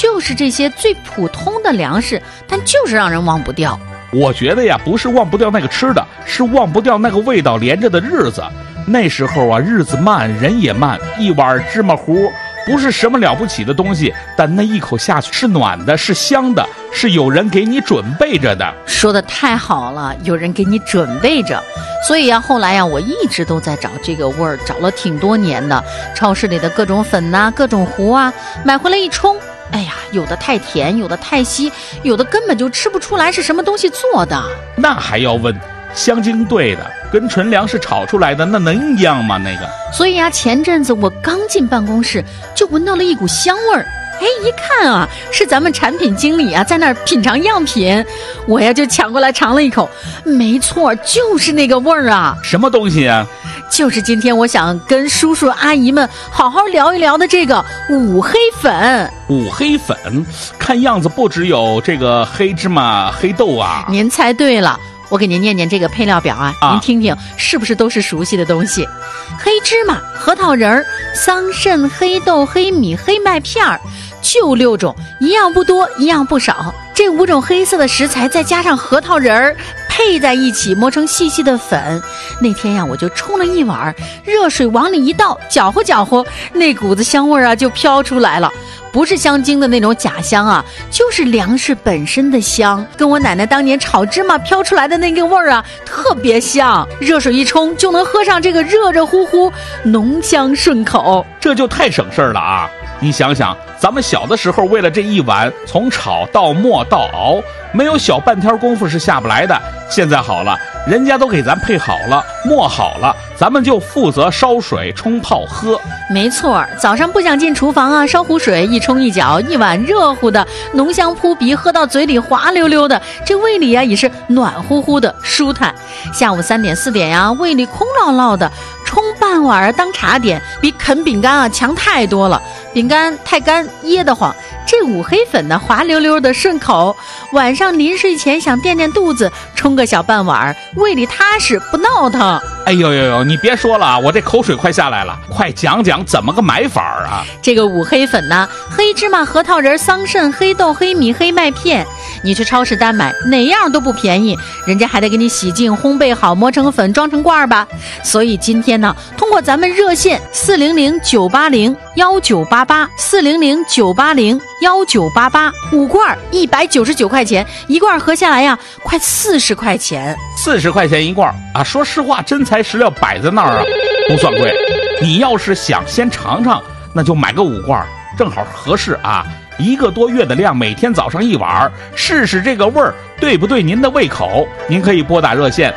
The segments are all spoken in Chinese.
就是这些最普通的粮食，但就是让人忘不掉。 我觉得呀，不是忘不掉那个吃的，是忘不掉那个味道连着的日子。那时候啊，日子慢，人也慢，一碗芝麻糊不是什么了不起的东西，但那一口下去是暖的，是香的，是有人给你准备着的。 说的太好了，有人给你准备着。所以啊，后来呀，我一直都在找这个味儿，找了挺多年的。超市里的各种粉呐，各种糊啊，买回来一冲，哎呀，有的太甜，有的太稀，有的根本就吃不出来是什么东西做的。 那还要问，香精兑的跟纯粮食炒出来的那能一样吗？那个。 所以啊，前阵子我刚进办公室就闻到了一股香味儿。哎，一看啊，是咱们产品经理啊在那儿品尝样品，我呀就抢过来尝了一口，没错，就是那个味儿啊。 什么东西啊？ 就是今天我想跟叔叔阿姨们好好聊一聊的这个五黑粉。 五黑粉，看样子不只有这个黑芝麻、黑豆啊。 您猜对了，我给您念念这个配料表啊，您听听是不是都是熟悉的东西？黑芝麻、核桃仁儿、桑葚、黑豆、黑米、黑麦片儿，就6种，一样不多，一样不少。这5种黑色的食材再加上核桃仁儿配在一起，磨成细细的粉。那天呀，我就冲了一碗热水，往里一倒，搅和搅和，那股子香味啊就飘出来了。不是香精的那种假香啊，就是粮食本身的香，跟我奶奶当年炒芝麻飘出来的那个味儿啊特别像。热水一冲就能喝上这个热热乎乎，浓香顺口， 这就太省事儿了啊！你想想，咱们小的时候为了这一碗，从炒到磨到熬，没有小半天功夫是下不来的。现在好了，人家都给咱配好了，磨好了，咱们就负责烧水冲泡喝。 没错，早上不想进厨房啊，烧壶水一冲一搅，一碗热乎的，浓香扑鼻，喝到嘴里滑溜溜的，这胃里啊也是暖乎乎的，舒坦。下午3点4点呀，胃里空落落的，冲半碗当茶点，比啃饼干啊强太多了。饼干太干噎得慌，这五黑粉呢滑溜溜的顺口。晚上临睡前想垫垫肚子，冲个小半碗，胃里踏实不闹腾。 哎呦呦呦，你别说了啊，我这口水快下来了，快讲讲怎么个买法啊？ 这个五黑粉呢，黑芝麻、核桃仁、桑葚、黑豆、黑米、黑麦片，你去超市单买哪样都不便宜，人家还得给你洗净、烘焙好，磨成粉，装成罐吧。所以今天呢，通过咱们热线400-980-1988，400-980-1988，5罐199块钱，一罐合下来呀，快40块钱 ，40块钱一罐啊！说实话，真材实料摆在那儿啊，不算贵。你要是想先尝尝，那就买个5罐，正好合适啊。1个多月的量，每天早上1碗，试试这个味儿对不对您的胃口。您可以拨打热线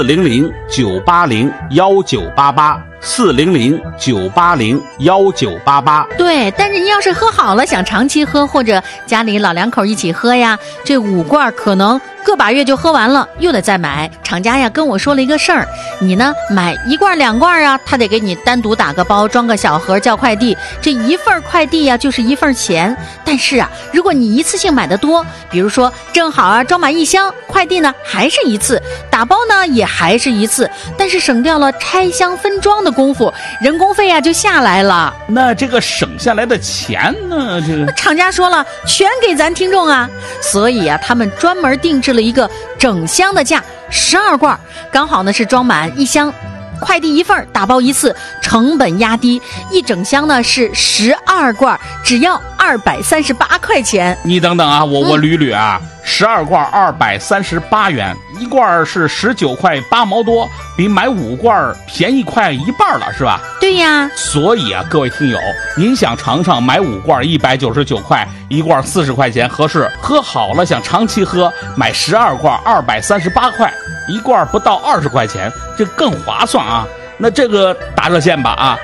400-980-1988，400-980-1988。 对，但是您要是喝好了，想长期喝，或者家里老两口一起喝呀，这5罐可能个把月就喝完了，又得再买。厂家呀跟我说了一个事儿，你呢买1罐2罐啊，他得给你单独打个包，装个小盒叫快递，这一份快递呀就是1份钱。但是啊，如果你一次性买的多，比如说正好啊装满1箱，快递呢还是1次，打包呢也还是1次，但是省掉了拆箱分装的功夫，人工费呀就下来了。 那这个省下来的钱呢？这个厂家说了，全给咱听众啊，所以啊，他们专门定制了一个整箱的价，12罐，刚好呢是装满1箱。快递1份，打包1次，成本压低，一整箱呢是12罐，只要238块钱。 你等等啊，我捋捋啊，12罐238元，一罐是19块8毛多，比买5罐便宜快一半了，是吧？ 对呀。 所以啊，各位听友，您想尝尝买5罐199块，一罐40块钱合适，喝好了想长期喝，买12罐238块，一罐不到20块钱，这更划算啊。那这个打热线吧啊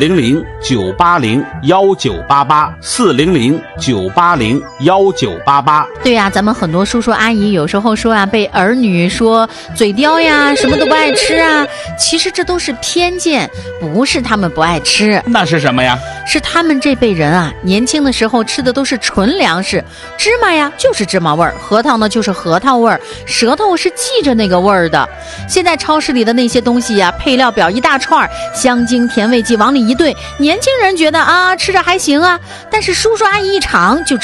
，400-980-1988，400-980-1988。 对呀，咱们很多叔叔阿姨有时候说啊，被儿女说嘴刁呀，什么都不爱吃啊，其实这都是偏见，不是他们不爱吃， 那是什么呀？ 是他们这辈人啊，年轻的时候吃的都是纯粮食，芝麻呀就是芝麻味儿，核桃呢就是核桃味儿，舌头是记着那个味儿的。现在超市里的那些东西呀，配料表一大串，香精甜味剂往里一兑，年轻人觉得啊吃着还行啊，但是叔叔阿姨一尝就